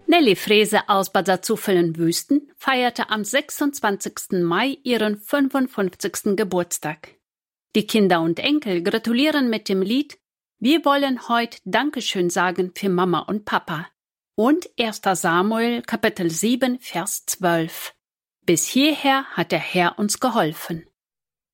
Nelly Frese aus Bad Salzuflen-Wüsten feierte am 26. Mai ihren 55. Geburtstag. Die Kinder und Enkel gratulieren mit dem Lied „Wir wollen heute Dankeschön sagen für Mama und Papa" und 1. Samuel Kapitel 7, Vers 12. Bis hierher hat der Herr uns geholfen.